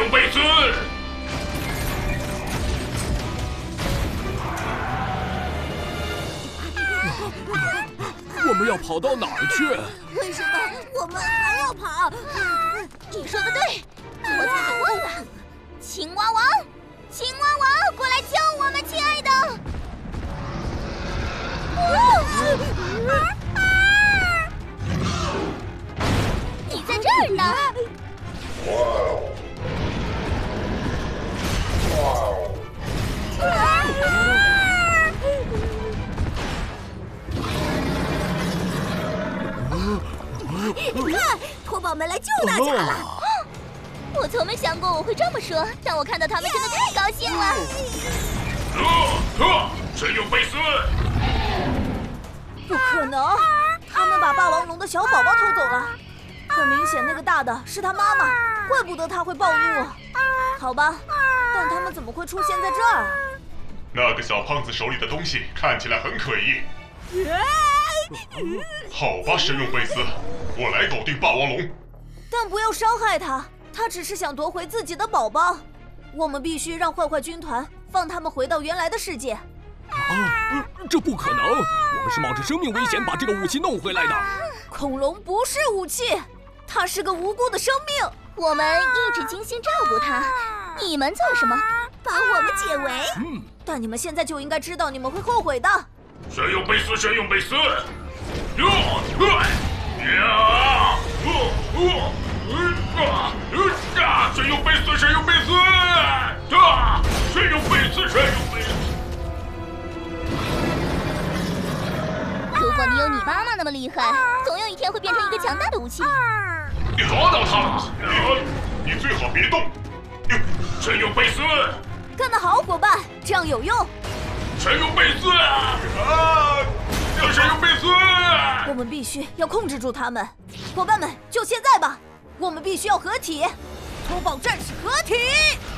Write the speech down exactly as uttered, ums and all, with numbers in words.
用贝斯！ 我们要跑到哪儿去？ 为什么我们还要跑？ 你说的对，我猜对了。青蛙王，青蛙王，过来救我们，亲爱的！你在这儿呢。 你看，拖宝们来救大家了！ 哦我从没想过我会这么说，但我看到他们真的太高兴了。 啊啊！谁用贝斯？ 不可能，他们把霸王龙的小宝宝偷走了。很明显，那个大的是他妈妈，怪不得他会暴怒。好吧，但他们怎么会出现在这儿？ 那个小胖子手里的东西看起来很可疑。好吧，神勇贝斯，我来搞定霸王龙。 但不要伤害他，他只是想夺回自己的宝宝。我们必须让坏坏军团放他们回到原来的世界。 啊，这不可能！我们是冒着生命危险把这个武器弄回来的。 恐龙不是武器，它是个无辜的生命。 我们一直精心照顾他，你们做什么？ 把我们解围。 嗯， 但你们现在就应该知道，你们会后悔的。 谁用贝斯？谁用贝斯？呀！呀！啊！谁用贝斯？谁用贝斯？啊！谁用贝斯？谁用贝斯？ 如果你有你妈妈那么厉害，总有一天会变成一个强大的武器。 你抓到他了！ 你最好别动。 谁用贝斯？ 干得好，伙伴，这样有用。 谁用贝斯？啊！谁用贝斯？ 我们必须要控制住他们，伙伴们，就现在吧！我们必须要合体，拖宝战士合体！